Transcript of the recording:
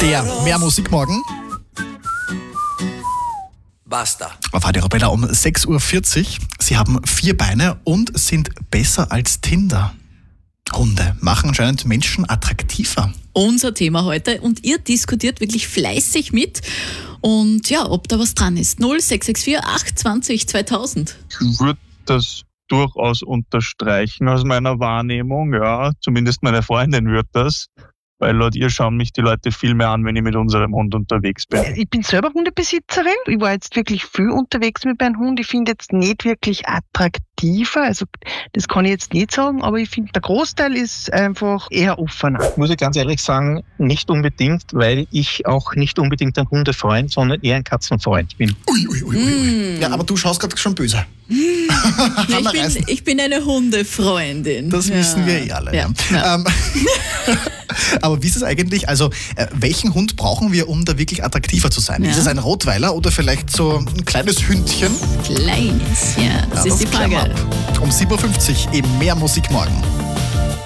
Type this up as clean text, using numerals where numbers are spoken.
Der Mehr Musik morgen. Basta. Auf Radio Arabella um 6.40 Uhr. Sie haben 4 Beine und sind besser als Tinder. Hunde machen anscheinend Menschen attraktiver. Unser Thema heute und ihr diskutiert wirklich fleißig mit. Und ja, ob da was dran ist. 0664 820 2000. Ich würde das durchaus unterstreichen aus meiner Wahrnehmung, ja. Zumindest meine Freundin wird das. Weil laut ihr schauen mich die Leute viel mehr an, wenn ich mit unserem Hund unterwegs bin. Ich bin selber Hundebesitzerin. Ich war jetzt wirklich viel unterwegs mit meinem Hund. Ich finde jetzt nicht wirklich attraktiver. Also das kann ich jetzt nicht sagen, aber ich finde, der Großteil ist einfach eher offener. Muss ich ganz ehrlich sagen, nicht unbedingt, weil ich auch nicht unbedingt ein Hundefreund, sondern eher ein Katzenfreund bin. Ui. Ja, aber du schaust gerade schon böse. Ich bin eine Hundefreundin. Das wissen wir alle. Ja. Aber wie ist es eigentlich, also welchen Hund brauchen wir, um da wirklich attraktiver zu sein? Ja. Ist es ein Rottweiler oder vielleicht so ein kleines Hündchen? Kleines, ja, das ist die klären wir Frage. ab. Um 7.50 Uhr eben Mehr Musik morgen.